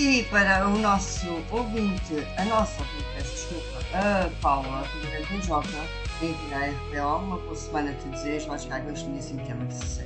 E para o nosso ouvinte, a nossa ouvinte, peço desculpa, a Paula, do PJ, bem-vinda à RPO, uma boa semana a te desejo, lá chegar com este belíssimo tema que se segue.